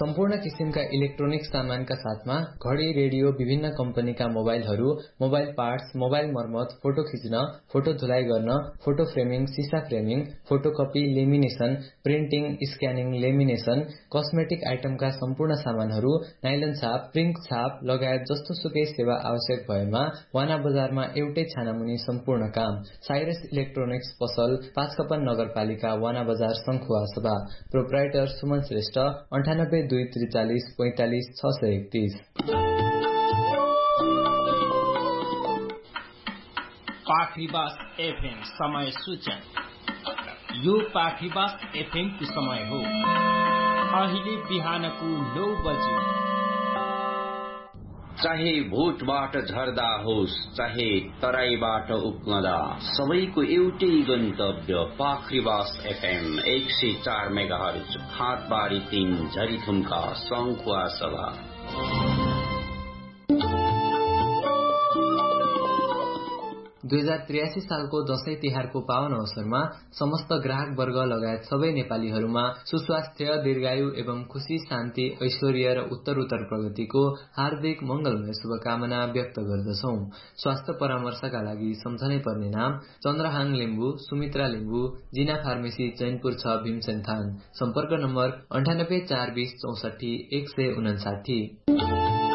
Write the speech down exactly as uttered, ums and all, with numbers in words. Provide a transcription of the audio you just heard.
सम्पूर्ण किसिमका इलेक्ट्रोनिक सामानका साथमा घडी, रेडियो, विभिन्न कम्पनीका मोबाइलहरू, मोबाइल पार्ट्स, मोबाइल मर्मत, फोटो खिच्न, फोटो धुलाइ गर्न, फोटो फ्रेमिङ, सिसा framing, photocopy, lamination, printing, scanning, lamination, cosmetic आइटमका सम्पूर्ण सामानहरू, नाइलन छाप, प्रिन्ट छाप लगायत जस्तो सुकै सेवा आवश्यक भएमा वाना बजारमा एउटै छानामुनि सम्पूर्ण काम। साइरस इलेक्ट्रोनिक्स पसल, पाँचकपन नगरपालिका, वाना बजार, शंखुवा सभा। प्रोप्राइटर सुमन श्रेष्ठ, अन्ठानब्बे दुई त्रिचालिस पैंतालिस छ सय एकतीस। पाखरीबास एफएम समय सूचन। यो पाखरीबास एफएम को समय हो अहिले बिहानको नौ बजे। चाहे भोटबाट झर्दा होस् चाहे तराईबाट उक्मदा, सबैको एउटै गन्तव्य पाखरीबास एफएम एक सय चार मेगाहर्ज, हातबारी तीन, झरीथुम्का, शंखुवा सभा। दुई हजार त्रियासी सालको दशैं तिहारको पावन अवसरमा समस्त ग्राहक वर्ग लगायत सबै नेपालीहरूमा सुस्वास्थ्य, दीर्घायु एवं खुशी, शान्ति, ऐश्वर्य र उत्तरोत्तर प्रगतिको हार्दिक मंगलमय शुभकामना व्यक्त गर्दछौ। स्वास्थ्य परामर्शका लागि सम्झनै पर्ने नाम चन्द्रहाङ लिम्बू, सुमित्रा लिम्बू, जिना फार्मेसी, चैनपुर छ, भीमसेन थान। सम्पर्क नम्बर अन्ठानब्बे चार बीस चौसठी एक सय उनासाठी।